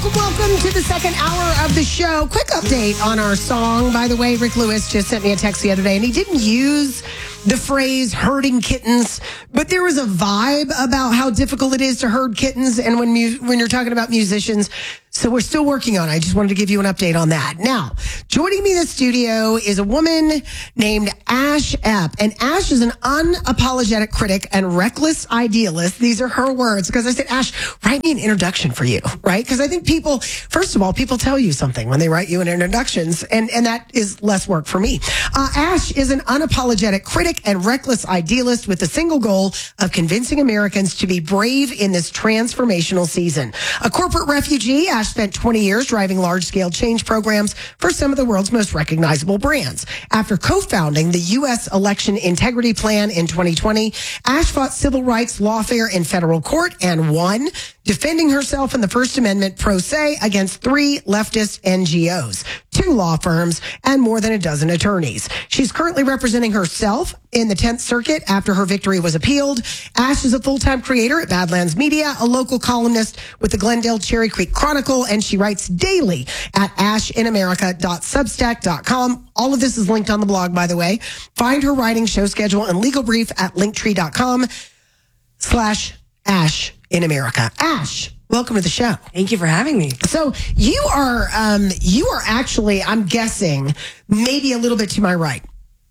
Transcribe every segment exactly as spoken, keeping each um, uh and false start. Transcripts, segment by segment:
Welcome, welcome to the second hour of the show. Quick update on our song. By the way, Rick Lewis just sent me a text the other day, and he didn't use the phrase herding kittens, but there was a vibe about how difficult it is to herd kittens and when mu- when you're talking about musicians. So we're still working on it. I just wanted to give you an update on that. Now, joining me in the studio is a woman named Ash Epp. And Ash is an unapologetic critic and reckless idealist. These are her words. Because I said, Ash, write me an introduction for you, right? Because I think people, first of all, people tell you something when they write you an introductions. And, and that is less work for me. Uh, Ash is an unapologetic critic and reckless idealist with the single goal of convincing Americans to be brave in this transformational season. A corporate refugee, Ash spent twenty years driving large-scale change programs for some of the world's most recognizable brands. After co-founding the U S Election Integrity Plan in twenty twenty, Ash fought civil rights lawfare in federal court and won, defending herself in the First Amendment pro se against three leftist N G Os, two law firms, and more than a dozen attorneys. She's currently representing herself in the tenth Circuit after her victory was appealed. Ash is a full-time creator at Badlands Media, a local columnist with the Glendale Cherry Creek Chronicle, and she writes daily at ash in america dot substack dot com. All of this is linked on the blog, by the way. Find her writing, show schedule, and legal brief at linktree dot com slash ash in America. Ash, welcome to the show. Thank you for having me. So you are, um, you are actually, I'm guessing, maybe a little bit to my right.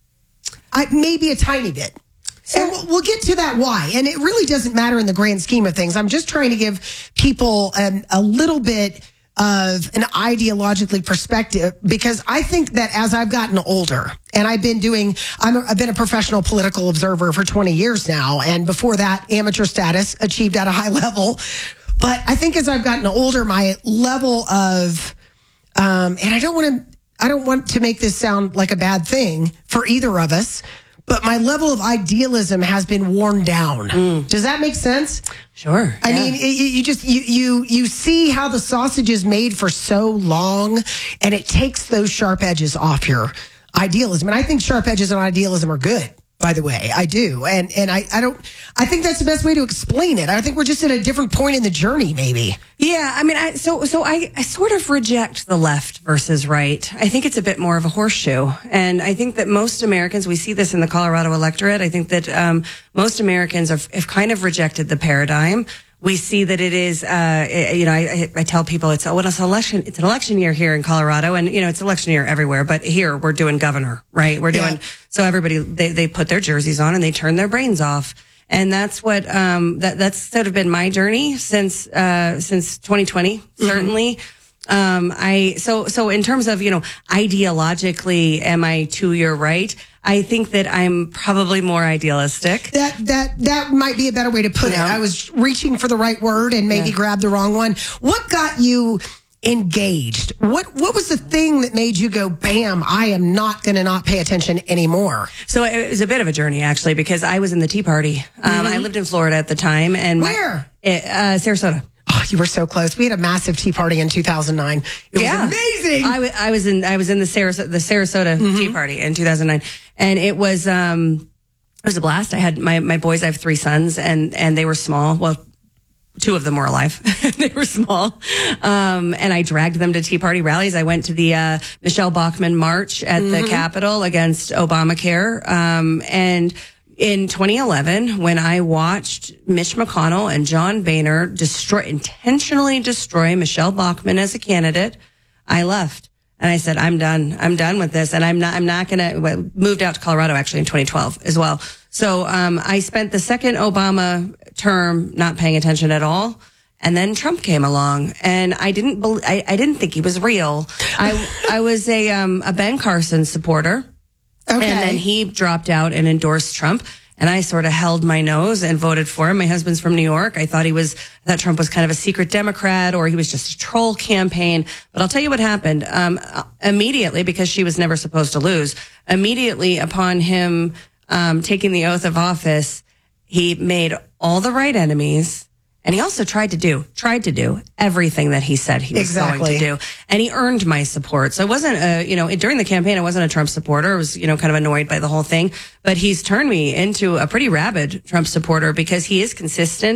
I, maybe a tiny bit. And we'll, we'll get to that why. And it really doesn't matter in the grand scheme of things. I'm just trying to give people um, a little bit of an ideologically perspective, because I think that as I've gotten older, and I've been doing, I'm a, I've been a professional political observer for twenty years now. And before that, amateur status achieved at a high level. But I think as I've gotten older, my level of, um, and I don't want to, I don't want to make this sound like a bad thing for either of us, but my level of idealism has been worn down. Mm. Does that make sense? Sure. I yeah. mean, it, you just, you, you, you see how the sausage is made for so long, and it takes those sharp edges off your idealism. And I think sharp edges on idealism are good, by the way. I do. And, and I, I don't, I think that's the best way to explain it. I think we're just at a different point in the journey, maybe. Yeah. I mean, I, so, so I, I sort of reject the left versus right. I think it's a bit more of a horseshoe. And I think that most Americans, we see this in the Colorado electorate. I think that, um, most Americans have, have kind of rejected the paradigm. We see that it is, uh, you know, I, I tell people it's, oh, it's an election, it's an election year here in Colorado, and, you know, it's election year everywhere, but here we're doing governor, right? We're doing, yeah. So everybody, they, they put their jerseys on and they turn their brains off. And that's what, um, that, that's sort of been my journey since, uh, since twenty twenty, certainly. Mm-hmm. Um, I, so, so in terms of, you know, ideologically, am I to your right? I think that I'm probably more idealistic. That that that might be a better way to put yeah. it. I was reaching for the right word and maybe yeah. grabbed the wrong one. What got you engaged? What what was the thing that made you go, bam, I am not going to not pay attention anymore? So it was a bit of a journey, actually, because I was in the Tea Party. Um, mm-hmm. I lived in Florida at the time. And Where? My, uh, Sarasota. Oh, you were so close. We had a massive Tea Party in two thousand nine. It yeah. was amazing. I, w- I was in I was in the Sarasota, the Sarasota mm-hmm. Tea Party in two thousand nine, and it was um it was a blast. I had my my boys. I have three sons, and and they were small. Well, two of them were alive. They were small, um, and I dragged them to Tea Party rallies. I went to the uh, Michelle Bachmann March at mm-hmm. the Capitol against Obamacare, um, and. In twenty eleven, when I watched Mitch McConnell and John Boehner destroy, intentionally destroy Michelle Bachmann as a candidate, I left. And I said, I'm done. I'm done with this. And I'm not, I'm not going to, well, moved out to Colorado actually in twenty twelve as well. So, um, I spent the second Obama term not paying attention at all. And then Trump came along, and I didn't, be- I, I didn't think he was real. I, I was a, um, a Ben Carson supporter. Okay. And then he dropped out and endorsed Trump. And I sort of held my nose and voted for him. My husband's from New York. I thought he was, I thought Trump was kind of a secret Democrat, or he was just a troll campaign. But I'll tell you what happened. Um, immediately, because she was never supposed to lose, immediately upon him, um, taking the oath of office, he made all the right enemies. And he also tried to do, tried to do everything that he said he was exactly. going to do. And he earned my support. So it wasn't a, you know, during the campaign, I wasn't a Trump supporter. I was, you know, kind of annoyed by the whole thing. But he's turned me into a pretty rabid Trump supporter because he is consistent.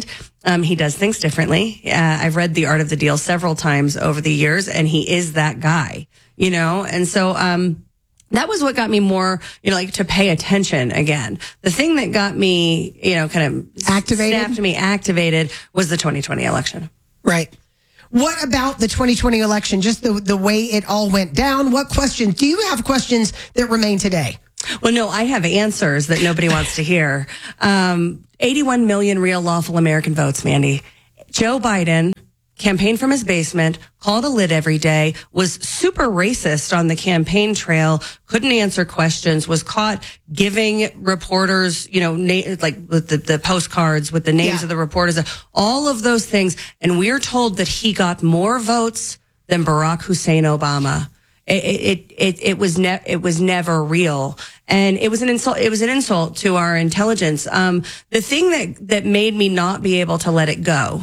Um, he does things differently. Uh, I've read The Art of the Deal several times over the years, and he is that guy, you know? And so, um, that was what got me more, you know, like to pay attention again. The thing that got me, you know, kind of activated, snapped me activated was the twenty twenty election. Right. What about the twenty twenty election? Just the, the way it all went down. What questions? Do you have questions that remain today? Well, no, I have answers that nobody wants to hear. Um, eighty-one million real lawful American votes, Mandy. Joe Biden campaigned from his basement, called a lid every day, was super racist on the campaign trail, couldn't answer questions, was caught giving reporters, you know, na- like with the, the postcards with the names Yeah. of the reporters, all of those things. And we're told that he got more votes than Barack Hussein Obama. It, it, it, it was ne- it was never real. And it was an insult, it was an insult to our intelligence. Um, the thing that, that made me not be able to let it go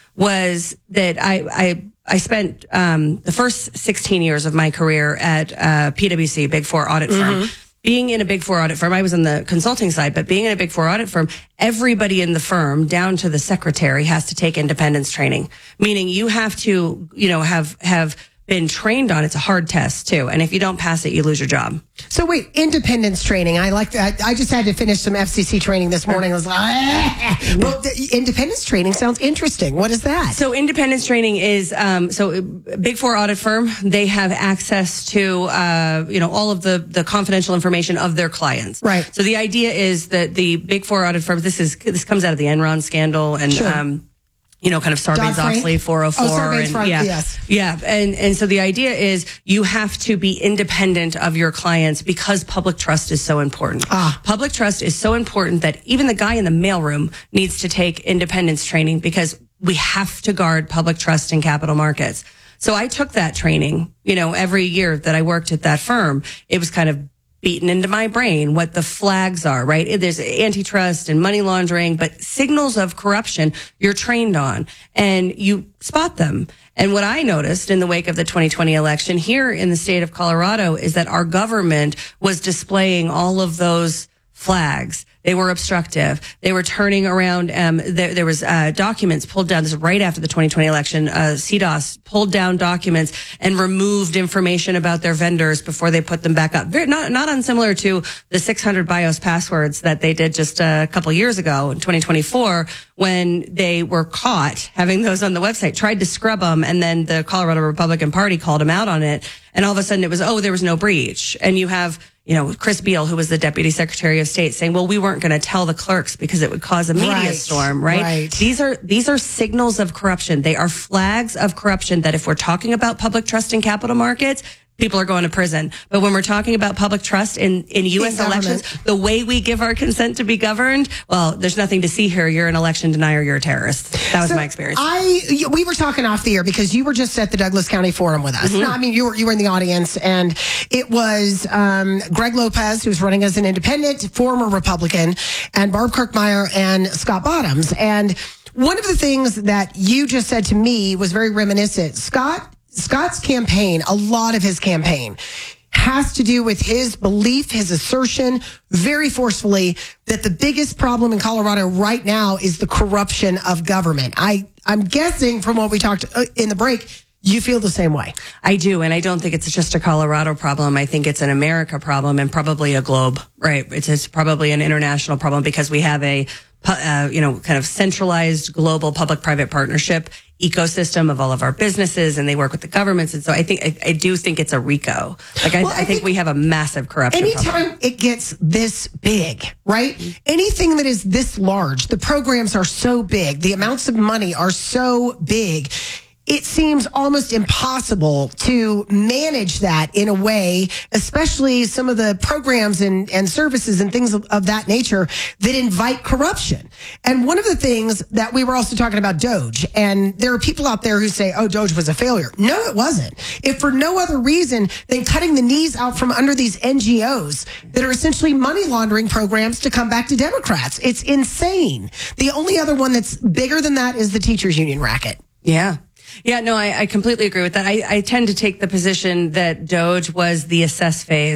was that I, I, I spent, um, the first sixteen years of my career at, uh, P W C, Big Four audit firm. Mm-hmm. Being in a Big Four audit firm, I was on the consulting side, but being in a Big Four audit firm, everybody in the firm, down to the secretary, has to take independence training. Meaning you have to, you know, have, have, been trained on. It's a hard test too. And if you don't pass it, you lose your job. So wait, independence training. I like that. I just had to finish some F C C training this morning. I was like, ah. Well, the independence training sounds interesting. What is that? So independence training is, um, so Big Four audit firm, they have access to, uh, you know, all of the, the confidential information of their clients. Right. So the idea is that the Big Four audit firms, this is, this comes out of the Enron scandal and, Sure. um, you know, kind of Sarbanes-Oxley four oh four. Oh, Sarbanes-Oxley, and, yeah, yes. Yeah. And, and so the idea is you have to be independent of your clients because public trust is so important. Ah. Public trust is so important that even the guy in the mailroom needs to take independence training because we have to guard public trust in capital markets. So I took that training, you know, every year that I worked at that firm. It was kind of beaten into my brain what the flags are, right? There's antitrust and money laundering, but signals of corruption you're trained on and you spot them. And what I noticed in the wake of the twenty twenty election here in the state of Colorado is that our government was displaying all of those flags. They were obstructive. They were turning around. Um, there, there was uh, documents pulled down. This is right after the twenty twenty election. Uh, C DOS pulled down documents and removed information about their vendors before they put them back up. Very, not not unsimilar to the six hundred BIOS passwords that they did just a couple years ago in twenty twenty-four when they were caught having those on the website. Tried to scrub them, and then the Colorado Republican Party called them out on it. And all of a sudden, it was oh, there was no breach. And you have, you know, Chris Beal, who was the Deputy Secretary of State, saying, well, we weren't going to tell the clerks because it would cause a media Right, storm, right? right? These are, these are signals of corruption. They are flags of corruption that if we're talking about public trust in capital markets, people are going to prison. But when we're talking about public trust in, in U S In elections, government. the way we give our consent to be governed, well, there's nothing to see here. You're an election denier. You're a terrorist. That was So my experience. I we were talking off the air because you were just at the Douglas County Forum with us. Mm-hmm. No, I mean, you were you were in the audience, and it was um, Greg Lopez, who's running as an independent, former Republican, and Barb Kirkmeyer and Scott Bottoms. And one of the things that you just said to me was very reminiscent. Scott Scott's campaign, a lot of his campaign, has to do with his belief, his assertion, very forcefully, that the biggest problem in Colorado right now is the corruption of government. I, I'm guessing from what we talked in the break, you feel the same way. I do, and I don't think it's just a Colorado problem. I think it's an America problem and probably a globe, right? It's, it's probably an international problem because we have a, uh, you know, kind of centralized global public-private partnership ecosystem of all of our businesses, and they work with the governments. And so I think, I, I do think it's a RICO. Like, I, Well, I I think, think we have a massive corruption Anytime problem. it gets this big, right? Anything that is this large, the programs are so big, the amounts of money are so big. It seems almost impossible to manage that in a way, especially some of the programs and, and services and things of, of that nature that invite corruption. And one of the things that we were also talking about Doge, and there are people out there who say, oh, Doge was a failure. No, it wasn't. If for no other reason than cutting the knees out from under these N G Os that are essentially money laundering programs to come back to Democrats. It's insane. The only other one that's bigger than that is the teachers union racket. Yeah. Yeah, no, I, I completely agree with that. I, I tend to take the position that Doge was the assess phase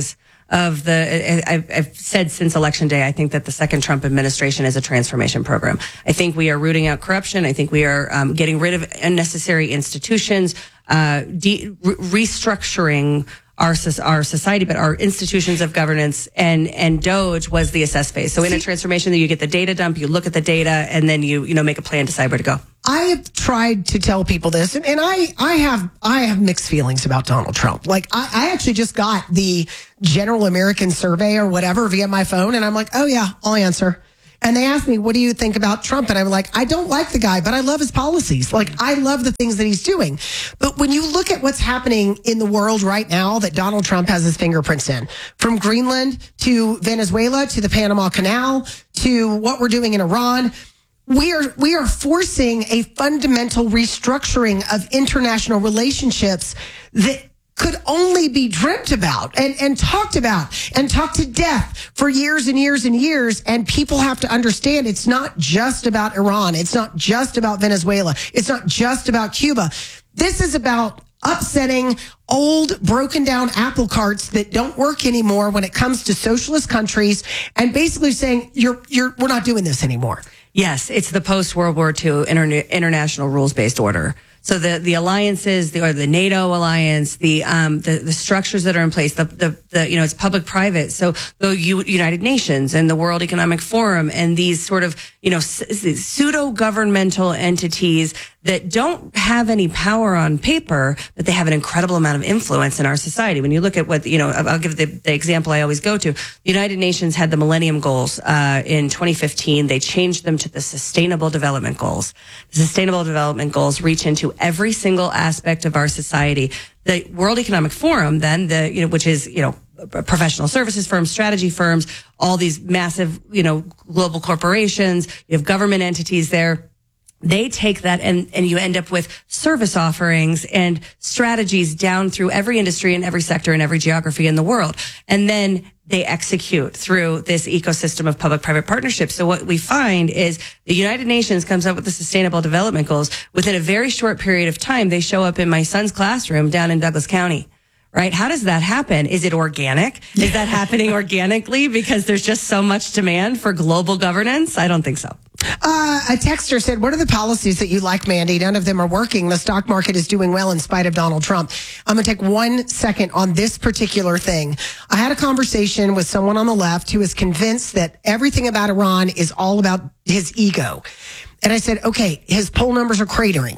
of the, I've, I've said since election day, I think that the second Trump administration is a transformation program. I think we are rooting out corruption. I think we are um, getting rid of unnecessary institutions, uh, de- re- restructuring our our society, but our institutions of governance, and and DOGE was the assess phase. So in a transformation, you get the data dump, you look at the data, and then you you know make a plan, decide where to go. I have tried to tell people this, and, and I I have I have mixed feelings about Donald Trump. Like I, I actually just got the General American Survey or whatever via my phone, and I'm like, oh yeah, I'll answer. And they asked me, what do you think about Trump? And I'm like, I don't like the guy, but I love his policies. Like, I love the things that he's doing. But when you look at what's happening in the world right now that Donald Trump has his fingerprints in, from Greenland to Venezuela to the Panama Canal to what we're doing in Iran, we are we are forcing a fundamental restructuring of international relationships that could only be dreamt about and, and talked about and talked to death for years and years and years. And people have to understand it's not just about Iran. It's not just about Venezuela. It's not just about Cuba. This is about upsetting old, broken down apple carts that don't work anymore when it comes to socialist countries, and basically saying, you're, you're, we're not doing this anymore. Yes, it's the post-World War Two interna- international rules-based order. So the, the alliances, the, or the NATO alliance, the, um, the, the structures that are in place, the, the, the, you know, it's public-private. So the U- United Nations and the World Economic Forum and these sort of, you know, s- pseudo-governmental entities that don't have any power on paper, but they have an incredible amount of influence in our society. When you look at what, you know, I'll give the, the example I always go to. The United Nations had the Millennium Goals, uh, in twenty fifteen. They changed them to the Sustainable Development Goals. The Sustainable Development Goals reach into every single aspect of our society. The World Economic Forum, then, the, you know, which is, you know, professional services firms, strategy firms, all these massive, you know, global corporations, you have government entities there. They take that and, and you end up with service offerings and strategies down through every industry and every sector and every geography in the world. And then they execute through this ecosystem of public-private partnerships. So what we find is the United Nations comes up with the Sustainable Development Goals. Within a very short period of time, they show up in my son's classroom down in Douglas County. Right? How does that happen? Is it organic? Is that happening organically because there's just so much demand for global governance? I don't think so. Uh, a texter said, what are the policies that you like, Mandy? None of them are working. The stock market is doing well in spite of Donald Trump. I'm going to take one second on this particular thing. I had a conversation with someone on the left who is convinced that everything about Iran is all about his ego. And I said, okay, his poll numbers are cratering.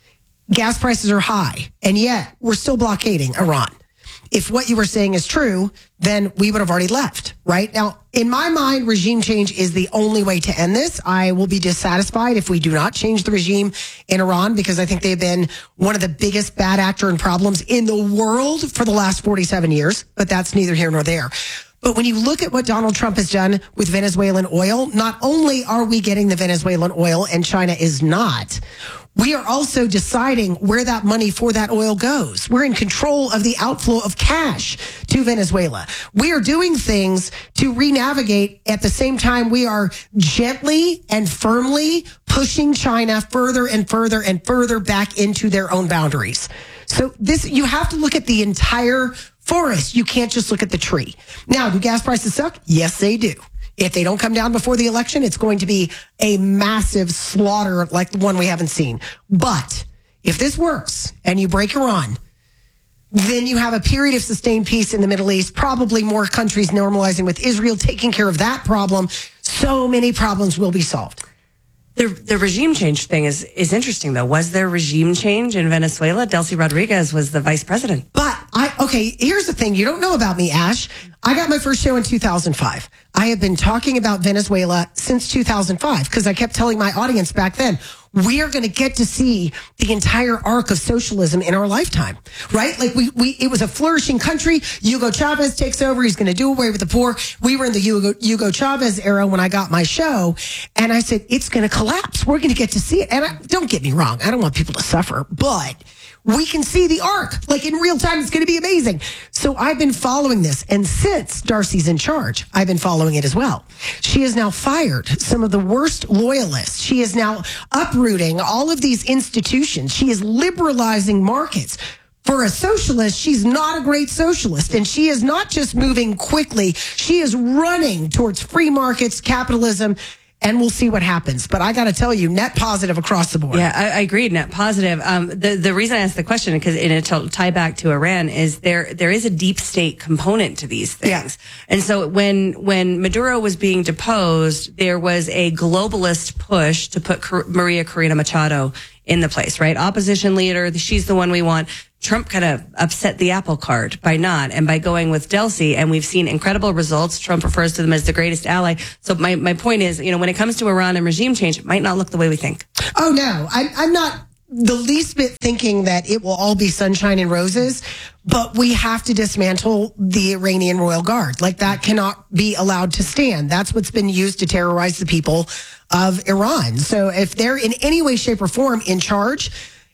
Gas prices are high. And yet we're still blockading Iran. If what you were saying is true, then we would have already left, right? Now, in my mind, regime change is the only way to end this. I will be dissatisfied if we do not change the regime in Iran, because I think they've been one of the biggest bad actor and problems in the world for the last forty-seven years, but that's neither here nor there. But when you look at what Donald Trump has done with Venezuelan oil, not only are we getting the Venezuelan oil and China is not, we are also deciding where that money for that oil goes. We're in control of the outflow of cash to Venezuela. We are doing things to re-navigate. At the same time, we are gently and firmly pushing China further and further and further back into their own boundaries. So this, you have to look at the entire forest. You can't just look at the tree. Now, do gas prices suck? Yes, they do. If they don't come down before the election, it's going to be a massive slaughter like the one we haven't seen. But if this works and you break Iran, then you have a period of sustained peace in the Middle East, probably more countries normalizing with Israel, taking care of that problem. So many problems will be solved. The, the regime change thing is, is interesting, though. Was there regime change in Venezuela? Delcy Rodriguez was the vice president. But I, okay, here's the thing you don't know about me, Ash. I got my first show in two thousand five. I have been talking about Venezuela since two thousand five because I kept telling my audience back then, we are going to get to see the entire arc of socialism in our lifetime, right? Like we, we, it was a flourishing country. Hugo Chavez takes over. He's going to do away with the poor. We were in the Hugo, Hugo Chavez era when I got my show, and I said, it's going to collapse. We're going to get to see it. And I, don't get me wrong. I don't want people to suffer, but we can see the arc. Like in real time, it's going to be amazing. So I've been following this. And since Darcy's in charge, I've been following it as well. She has now fired some of the worst loyalists. She is now uprooting all of these institutions. She is liberalizing markets. for a socialist, she's not a great socialist. And she is not just moving quickly, she is running towards free markets, capitalism, and we'll see what happens. But I got to tell you, net positive across the board. Yeah, I, I agree, net positive. Um, the, the reason I asked the question, because it'll tie back to Iran, is there there is a deep state component to these things. Yeah. And so when when Maduro was being deposed, there was a globalist push to put Maria Corina Machado in the place, right? Opposition leader, she's the one we want. Trump kind of upset the apple cart by not, and by going with Delcy, and we've seen incredible results. Trump refers to them as the greatest ally. So my, my point is, you know, when it comes to Iran and regime change, it might not look the way we think. Oh, no, I, I'm not the least bit thinking that it will all be sunshine and roses, but we have to dismantle the Iranian royal guard. Like, that cannot be allowed to stand. That's what's been used to terrorize the people of Iran. So if they're in any way, shape, or form in charge,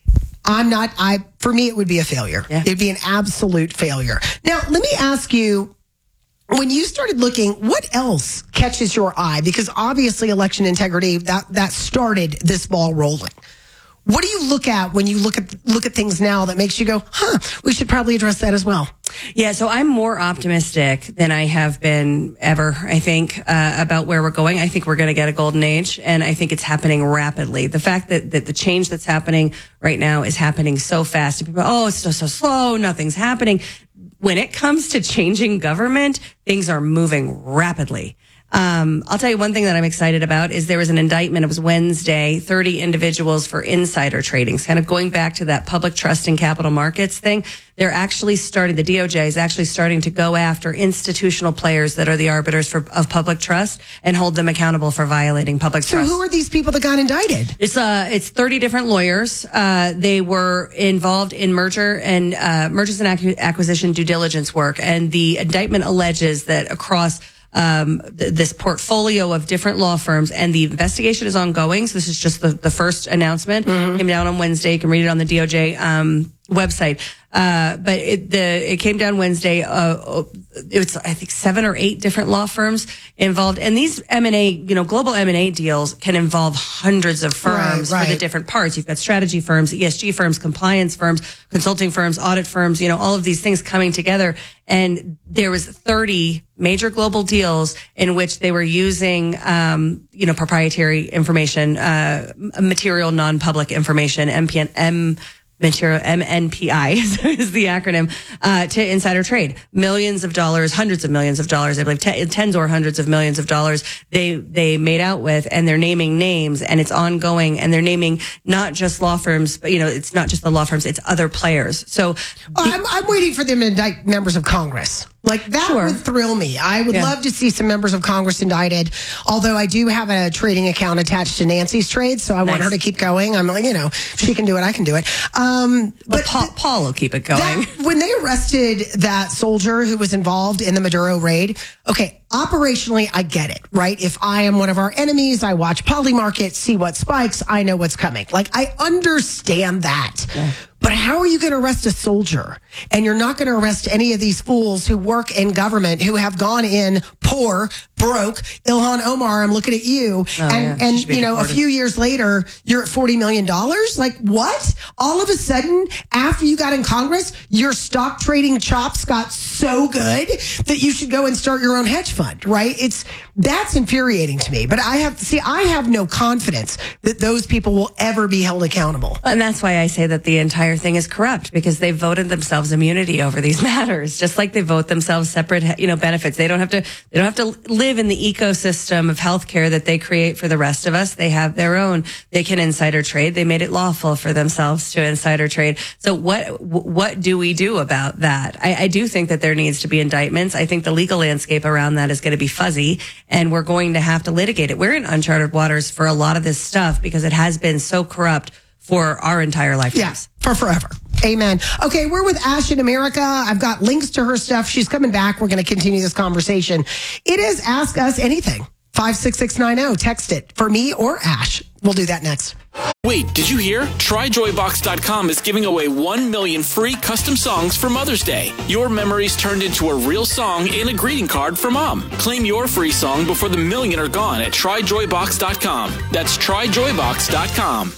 I'm not, I, for me, it would be a failure. Yeah. It'd be an absolute failure. Now, let me ask you, when you started looking, what else catches your eye? Because obviously election integrity, that, that started this ball rolling. What do you look at when you look at, look at things now that makes you go, huh, we should probably address that as well? Yeah, so I'm more optimistic than I have been ever, I think, uh, about where we're going. I think we're going to get a golden age, and I think it's happening rapidly. The fact that, that the change that's happening right now is happening so fast. And people, oh, it's so, so slow, nothing's happening. When it comes to changing government, things are moving rapidly. Um, I'll tell you one thing that I'm excited about is there was an indictment. It was Wednesday, thirty individuals for insider trading. Kind of going back to that public trust in capital markets thing. They're actually starting, the D O J is actually starting to go after institutional players that are the arbiters for, of public trust and hold them accountable for violating public so trust. So who are these people that got indicted? It's, uh, it's thirty different lawyers. Uh, they were involved in merger and, uh, mergers and acquisition due diligence work. And the indictment alleges that across Um, th- this portfolio of different law firms, and the investigation is ongoing. So this is just the, the first announcement. Mm-hmm. Came down on Wednesday. You can read it on the D O J um, website. Uh, but it, the, it came down Wednesday. Uh, it was, I think, seven or eight different law firms involved. And these M and A, you know, global M and A deals can involve hundreds of firms right, right. for the different parts. You've got strategy firms, E S G firms, compliance firms, consulting firms, audit firms, you know, all of these things coming together. And there was thirty major global deals in which they were using, um, you know, proprietary information, uh, material non-public information, M P N, M, material, M N P I is the acronym, uh, to insider trade. Millions of dollars, hundreds of millions of dollars, I believe, t- tens or hundreds of millions of dollars they, they made out with, and they're naming names, and it's ongoing, and they're naming not just law firms, but, you know, it's not just the law firms, it's other players. So, oh, I'm, I'm waiting for them to indict members of Congress. Like, that sure. would thrill me. I would yeah. love to see some members of Congress indicted, although I do have a trading account attached to Nancy's trade, so I nice. want her to keep going. I'm like, you know, if she can do it, I can do it. Um, well, but Paul, Paul will keep it going. That, when they arrested that soldier who was involved in the Maduro raid, okay, operationally, I get it, right? If I am one of our enemies, I watch Polymarket, see what spikes, I know what's coming. Like, I understand that. Yeah. But how are you going to arrest a soldier? And you're not going to arrest any of these fools who work in government, who have gone in poor, broke. Ilhan Omar, I'm looking at you. Oh, and, yeah. and you know, deported. A few years later, you're at forty million dollars. Like, what? All of a sudden, after you got in Congress, your stock trading chops got so good that you should go and start your own hedge fund, right? It's, that's infuriating to me. But I have, see, I have no confidence that those people will ever be held accountable. And that's why I say that the entire thing is corrupt, because they voted themselves immunity over these matters, just like they vote themselves separate, you know, benefits. They don't have to, they don't have to live in the ecosystem of healthcare that they create for the rest of us. They have their own. They can insider trade. They made it lawful for themselves to insider trade. So what, what do we do about that? I, I do think that there needs to be indictments. I think the legal landscape around that is going to be fuzzy, and we're going to have to litigate it. We're in uncharted waters for a lot of this stuff because it has been so corrupt for our entire lifetimes. Yeah, for forever. Amen. Okay, we're with Ash in America. I've got links to her stuff. She's coming back. We're going to continue this conversation. It is Ask Us Anything. five six six nine zero. Text it for me or Ash. We'll do that next. Wait, did you hear? Try Joy Box dot com is giving away one million free custom songs for Mother's Day. Your memories turned into a real song and a greeting card for Mom. Claim your free song before the million are gone at Try Joy Box dot com. That's Try Joy Box dot com.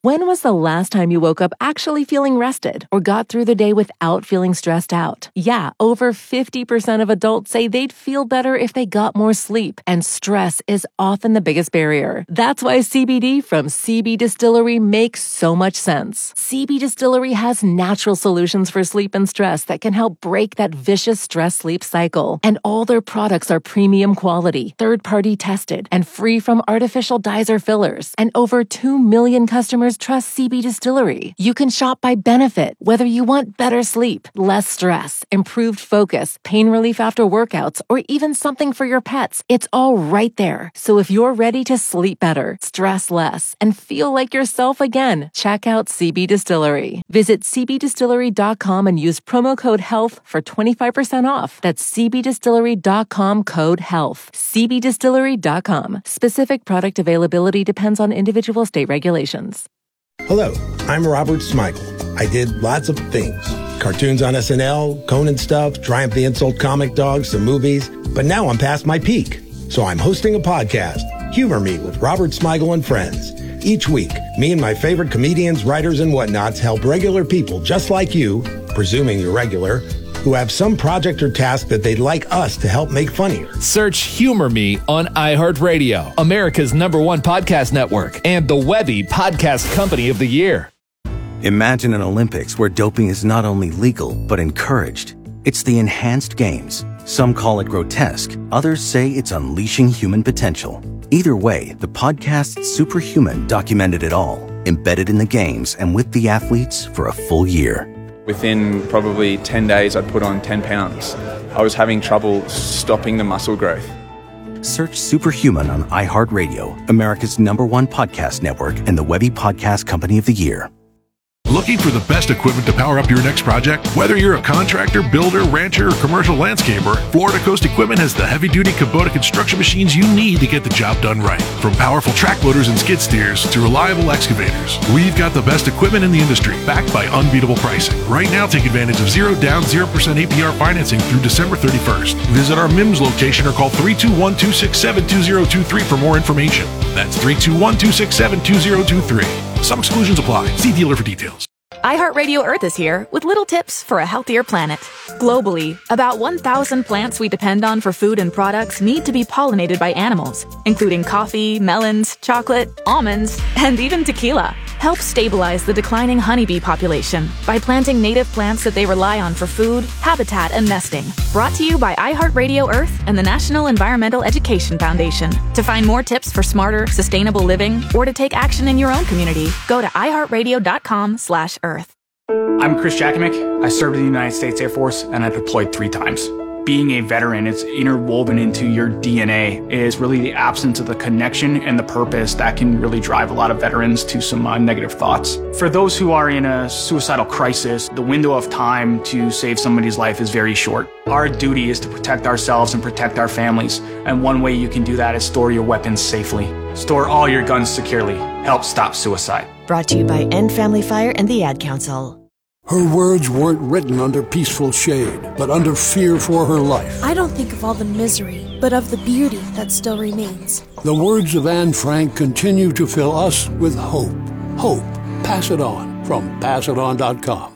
When was the last time you woke up actually feeling rested or got through the day without feeling stressed out? Yeah, over fifty percent of adults say they'd feel better if they got more sleep, and stress is often the biggest barrier. That's why C B D from C B Distillery makes so much sense. C B Distillery has natural solutions for sleep and stress that can help break that vicious stress-sleep cycle. And all their products are premium quality, third-party tested, and free from artificial dyes or fillers. And over two million customers trust C B Distillery. You can shop by benefit, whether you want better sleep, less stress, improved focus, pain relief after workouts, or even something for your pets. It's all right there. So if you're ready to sleep better, stress less, and feel like yourself again, check out C B Distillery. Visit c b distillery dot com and use promo code HEALTH for twenty-five percent off. That's c b distillery dot com code HEALTH. c b distillery dot com. Specific product availability depends on individual state regulations. Hello, I'm Robert Smigel. I did lots of things. Cartoons on S N L, Conan stuff, Triumph the Insult comic dogs, some movies. But now I'm past my peak. So I'm hosting a podcast, Humor Me with Robert Smigel and Friends. Each week, me and my favorite comedians, writers, and whatnots help regular people just like you, presuming you're regular, who have some project or task that they'd like us to help make funnier. Search Humor Me on iHeartRadio, America's number one podcast network, and the Webby Podcast Company of the Year. Imagine an Olympics where doping is not only legal, but encouraged. It's the Enhanced Games. Some call it grotesque. Others say it's unleashing human potential. Either way, the podcast Superhuman documented it all, embedded in the games and with the athletes for a full year. Within probably ten days, I'd put on ten pounds. I was having trouble stopping the muscle growth. Search Superhuman on iHeartRadio, America's number one podcast network, and the Webby Podcast Company of the Year. Looking for the best equipment to power up your next project? Whether you're a contractor, builder, rancher, or commercial landscaper, Florida Coast Equipment has the heavy-duty Kubota construction machines you need to get the job done right. From powerful track loaders and skid steers to reliable excavators, we've got the best equipment in the industry, backed by unbeatable pricing. Right now, take advantage of zero down, zero percent A P R financing through December thirty-first. Visit our M I M S location or call three two one, two six seven, two zero two three for more information. That's three two one, two six seven, two zero two three. Some exclusions apply. See dealer for details. iHeartRadio Earth is here with little tips for a healthier planet. Globally, about one thousand plants we depend on for food and products need to be pollinated by animals, including coffee, melons, chocolate, almonds, and even tequila. Help stabilize the declining honeybee population by planting native plants that they rely on for food, habitat, and nesting. Brought to you by iHeartRadio Earth and the National Environmental Education Foundation. To find more tips for smarter, sustainable living, or to take action in your own community, go to iHeartRadio.com slash Earth. I'm Chris Jakimick. I served in the United States Air Force and I deployed three times. Being a veteran, it's interwoven into your D N A, is really the absence of the connection and the purpose that can really drive a lot of veterans to some uh, negative thoughts. For those who are in a suicidal crisis, the window of time to save somebody's life is very short. Our duty is to protect ourselves and protect our families, and one way you can do that is store your weapons safely. Store all your guns securely. Help stop suicide. Brought to you by End Family Fire and the Ad Council. Her words weren't written under peaceful shade, but under fear for her life. I don't think of all the misery, but of the beauty that still remains. The words of Anne Frank continue to fill us with hope. Hope. Pass it on from pass it on dot com.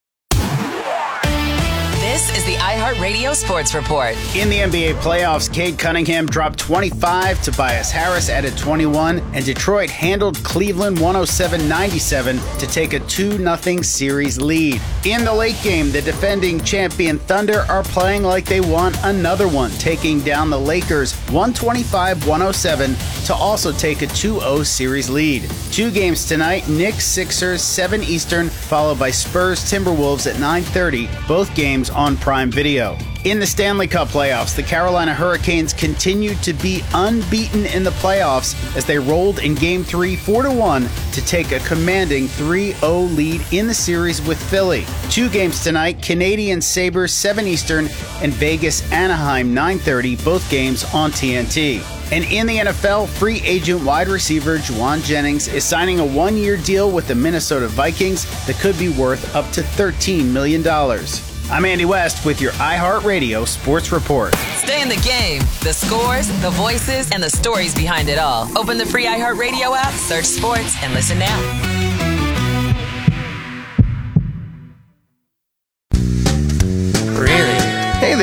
This is the iHeartRadio Sports Report. In the N B A playoffs, Cade Cunningham dropped twenty-five, Tobias Harris added twenty-one, and Detroit handled Cleveland one oh seven ninety-seven to take a two nothing series lead. In the late game, the defending champion Thunder are playing like they want another one, taking down the Lakers one twenty-five one oh seven to also take a two oh series lead. Two games tonight, Knicks Sixers seven Eastern, followed by Spurs Timberwolves at nine thirty, both games on Prime Video. In the Stanley Cup playoffs, the Carolina Hurricanes continued to be unbeaten in the playoffs as they rolled in Game three four to one to take a commanding three oh lead in the series with Philly. Two games tonight, Canadian Sabres seven Eastern and Vegas Anaheim nine thirty, both games on T N T. And in the N F L, free agent wide receiver Juwan Jennings is signing a one-year deal with the Minnesota Vikings that could be worth up to thirteen million dollars. I'm Andy West with your iHeartRadio Sports Report. Stay in the game. The scores, the voices, and the stories behind it all. Open the free iHeartRadio app, search sports, and listen now.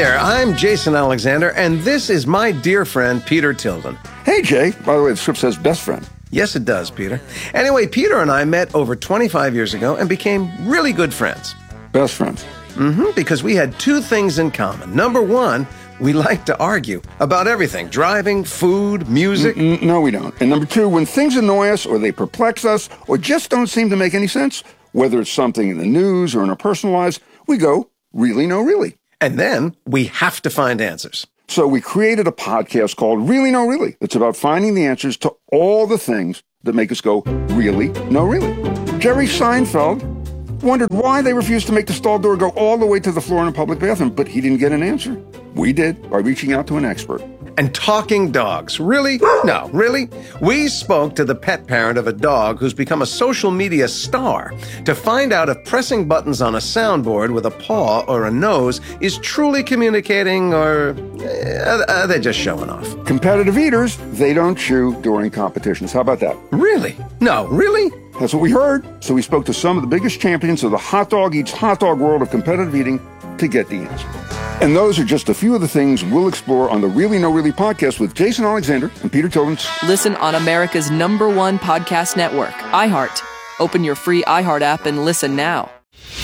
there, I'm Jason Alexander, and this is my dear friend, Peter Tilden. Hey, Jay. By the way, the script says best friend. Yes, it does, Peter. Anyway, Peter and I met over twenty-five years ago and became really good friends. Best friends? Mm-hmm, because we had two things in common. Number one, we like to argue about everything. Driving, food, music. Mm-mm, no, we don't. And number two, when things annoy us or they perplex us or just don't seem to make any sense, whether it's something in the news or in our personal lives, we go, really, no, really. And then we have to find answers. So we created a podcast called Really, No, Really. It's about finding the answers to all the things that make us go, really, no, really. Jerry Seinfeld wondered why they refused to make the stall door go all the way to the floor in a public bathroom, but he didn't get an answer. We did, by reaching out to an expert. And talking dogs. Really? No, really? We spoke to the pet parent of a dog who's become a social media star to find out if pressing buttons on a soundboard with a paw or a nose is truly communicating, or uh, are they just showing off? Competitive eaters, they don't chew during competitions. How about that? Really? No, really? That's what we heard. So we spoke to some of the biggest champions of the hot dog eats hot dog world of competitive eating to get the answer. And those are just a few of the things we'll explore on the Really No Really podcast with Jason Alexander and Peter Tilden. Listen on America's number one podcast network, iHeart. Open your free iHeart app and listen now.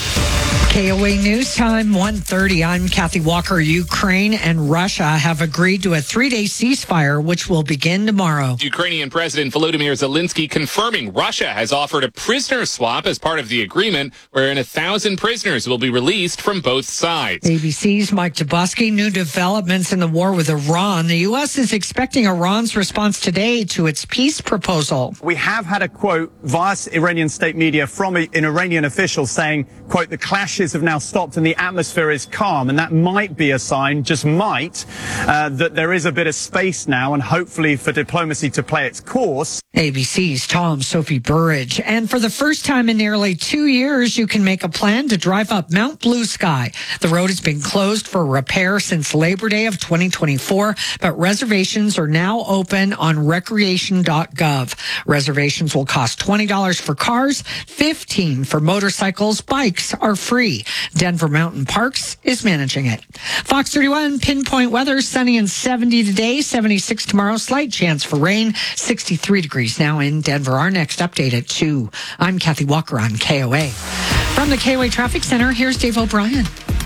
K O A News Time, one thirty. I'm Kathy Walker. Ukraine and Russia have agreed to a three-day ceasefire, which will begin tomorrow. Ukrainian President Volodymyr Zelensky confirming Russia has offered a prisoner swap as part of the agreement, wherein a thousand prisoners will be released from both sides. A B C's Mike Dubosky. New developments in the war with Iran. The U S is expecting Iran's response today to its peace proposal. We have had a quote via Iranian state media from an Iranian official saying, quote, the clashes have now stopped and the atmosphere is calm. And that might be a sign, just might, uh, that there is a bit of space now and hopefully for diplomacy to play its course. A B C's Tom Sophie Burridge. And for the first time in nearly two years, you can make a plan to drive up Mount Blue Sky. The road has been closed for repair since Labor Day of twenty twenty-four, but reservations are now open on recreation dot gov. Reservations will cost twenty dollars for cars, fifteen dollars for motorcycles. Bikes are free. Denver Mountain Parks is managing it. Fox thirty-one pinpoint weather, sunny and seventy today, seventy-six tomorrow, slight chance for rain, sixty-three degrees now in Denver. Our next update at two. I'm Kathy Walker on K O A. From the K O A Traffic Center, here's Dave O'Brien.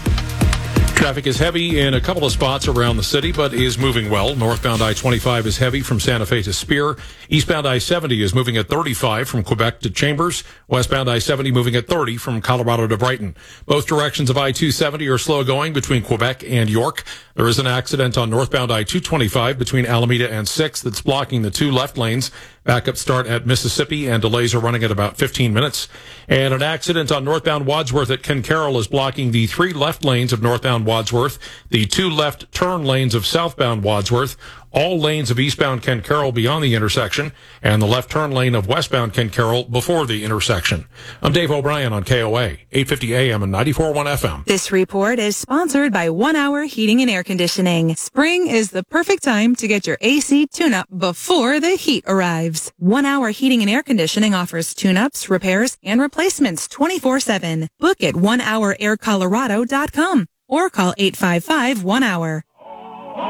Traffic is heavy in a couple of spots around the city, but is moving well. Northbound I twenty-five is heavy from Santa Fe to Spear. Eastbound I seventy is moving at thirty-five from Quebec to Chambers. Westbound I seventy moving at thirty from Colorado to Brighton. Both directions of I two seventy are slow going between Quebec and York. There is an accident on northbound I two twenty-five between Alameda and sixth that's blocking the two left lanes. Backup start at Mississippi, and delays are running at about fifteen minutes. And an accident on northbound Wadsworth at Ken Carroll is blocking the three left lanes of northbound Wadsworth, the two left turn lanes of southbound Wadsworth, all lanes of eastbound Ken Carroll beyond the intersection, and the left turn lane of westbound Ken Carroll before the intersection. I'm Dave O'Brien on K O A, eight fifty A M and ninety-four point one F M. This report is sponsored by One Hour Heating and Air Conditioning. Spring is the perfect time to get your A C tune-up before the heat arrives. One Hour Heating and Air Conditioning offers tune-ups, repairs, and replacements twenty-four seven. Book at one hour air colorado dot com or call eight five five one hour.